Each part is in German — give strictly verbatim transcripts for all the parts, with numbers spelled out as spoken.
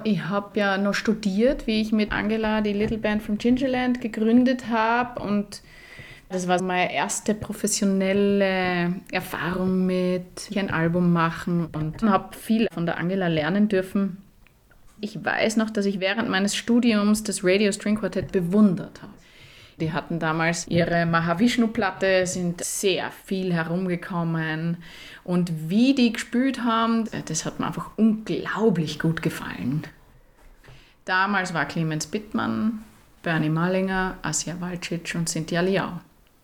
Ich habe ja noch studiert, wie ich mit Angela die Little Band from Gingerland gegründet habe, und das war meine erste professionelle Erfahrung mit ein Album machen, und habe viel von der Angela lernen dürfen. Ich weiß noch, dass ich während meines Studiums das Radio String Quartet bewundert habe. Die hatten damals ihre Mahavishnu-Platte, sind sehr viel herumgekommen, und wie die gespielt haben, das hat mir einfach unglaublich gut gefallen. Damals war Clemens Bittmann, Bernie Malinger, Asja Walcic und Cynthia Liao.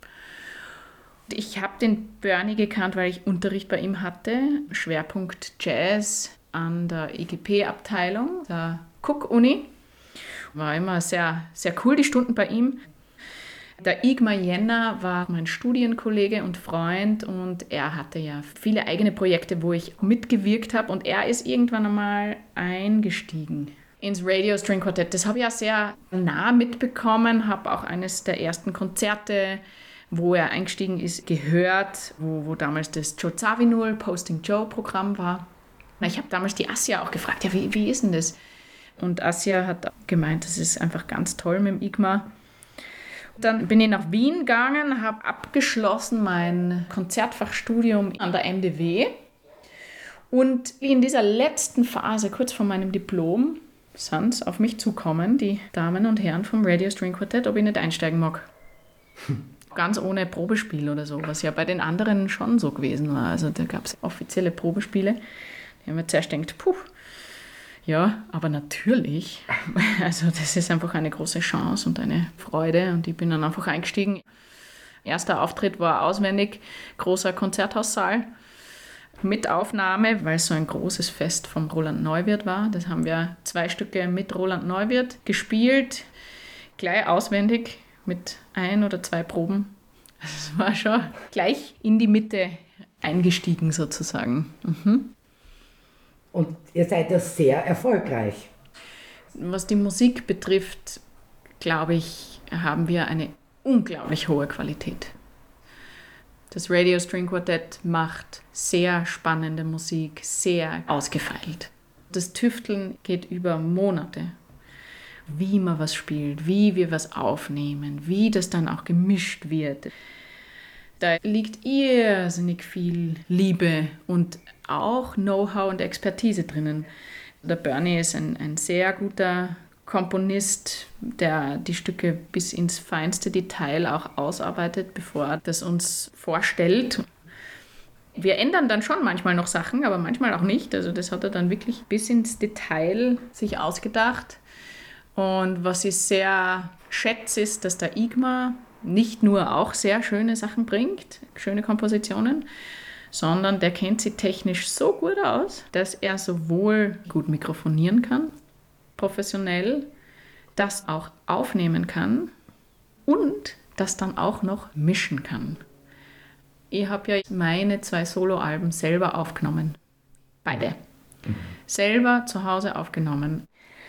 Ich habe den Bernie gekannt, weil ich Unterricht bei ihm hatte, Schwerpunkt Jazz an der I G P-Abteilung der Cook-Uni. War immer sehr, sehr cool, die Stunden bei ihm. Der Igmar Jenner war mein Studienkollege und Freund, und er hatte ja viele eigene Projekte, wo ich mitgewirkt habe, und er ist irgendwann einmal eingestiegen ins Radio String Quartet. Das habe ich ja sehr nah mitbekommen, habe auch eines der ersten Konzerte, wo er eingestiegen ist, gehört, wo, wo damals das Joe Zawinul Posting Joe Programm war. Ich habe damals die Asja auch gefragt, ja, wie, wie ist denn das? Und Asja hat gemeint, das ist einfach ganz toll mit dem Igmar. Dann bin ich nach Wien gegangen, habe abgeschlossen mein Konzertfachstudium an der M D W. Und in dieser letzten Phase, kurz vor meinem Diplom, sind sie auf mich zukommen, die Damen und Herren vom Radio String Quartet, ob ich nicht einsteigen mag. Ganz ohne Probespiel oder so, was ja bei den anderen schon so gewesen war. Also da gab es offizielle Probespiele. Die haben mir zuerst gedacht, puh, ja, aber natürlich. Also das ist einfach eine große Chance und eine Freude, und ich bin dann einfach eingestiegen. Erster Auftritt war auswendig, großer Konzerthaussaal mit Aufnahme, weil es so ein großes Fest vom Roland Neuwirth war. Das haben wir zwei Stücke mit Roland Neuwirth gespielt, gleich auswendig mit ein oder zwei Proben. Es war schon gleich in die Mitte eingestiegen sozusagen. Mhm. Und ihr seid ja sehr erfolgreich. Was die Musik betrifft, glaube ich, haben wir eine unglaublich hohe Qualität. Das Radio String Quartet macht sehr spannende Musik, sehr ausgefeilt. Das Tüfteln geht über Monate. Wie man was spielt, wie wir was aufnehmen, wie das dann auch gemischt wird. Da liegt irrsinnig viel Liebe und auch Know-how und Expertise drinnen. Der Bernie ist ein, ein sehr guter Komponist, der die Stücke bis ins feinste Detail auch ausarbeitet, bevor er das uns vorstellt. Wir ändern dann schon manchmal noch Sachen, aber manchmal auch nicht. Also das hat er dann wirklich bis ins Detail sich ausgedacht. Und was ich sehr schätze, ist, dass der Igmar nicht nur auch sehr schöne Sachen bringt, schöne Kompositionen, sondern der kennt sie technisch so gut aus, dass er sowohl gut mikrofonieren kann, professionell, das auch aufnehmen kann und das dann auch noch mischen kann. Ich habe ja meine zwei Soloalben selber aufgenommen. Beide. Mhm. Selber zu Hause aufgenommen.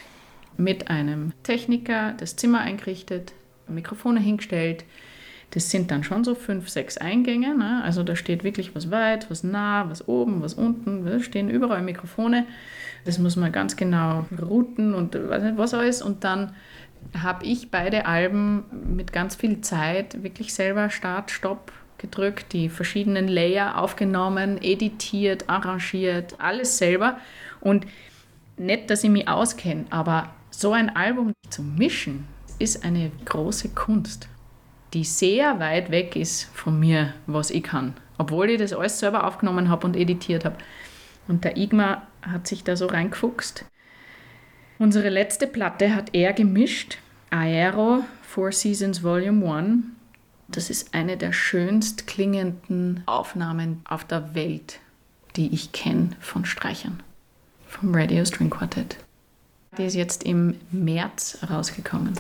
Mit einem Techniker das Zimmer eingerichtet, Mikrofone hingestellt. Das sind dann schon so fünf, sechs Eingänge. Ne? Also da steht wirklich was weit, was nah, was oben, was unten. Da stehen überall Mikrofone. Das muss man ganz genau routen und weiß nicht was alles. Und dann habe ich beide Alben mit ganz viel Zeit wirklich selber Start, Stopp gedrückt, die verschiedenen Layer aufgenommen, editiert, arrangiert, alles selber. Und nicht, dass ich mich auskenne, aber so ein Album zu mischen, ist eine große Kunst, die sehr weit weg ist von mir, was ich kann. Obwohl ich das alles selber aufgenommen habe und editiert habe. Und der Igmar hat sich da so reingefuchst. Unsere letzte Platte hat er gemischt, Aero Four Seasons Volume eins. Das ist eine der schönst klingenden Aufnahmen auf der Welt, die ich kenne von Streichern, vom Radio String Quartet. Die ist jetzt im März rausgekommen.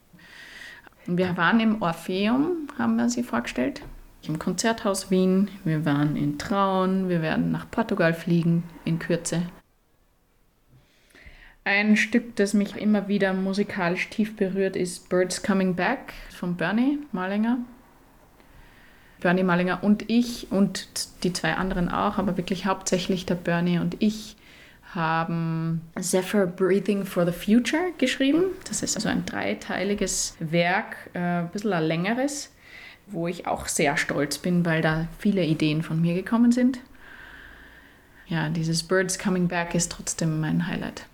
Wir waren im Orpheum, haben wir sie vorgestellt, im Konzerthaus Wien. Wir waren in Traun, wir werden nach Portugal fliegen in Kürze. Ein Stück, das mich immer wieder musikalisch tief berührt, ist Birds Coming Back von Bernie Malinger. Bernie Malinger und ich und die zwei anderen auch, aber wirklich hauptsächlich der Bernie und ich haben Zephyr Breathing for the Future geschrieben. Das ist also ein dreiteiliges Werk, äh, ein bisschen ein längeres, wo ich auch sehr stolz bin, weil da viele Ideen von mir gekommen sind. Ja, dieses Birds Coming Back ist trotzdem mein Highlight.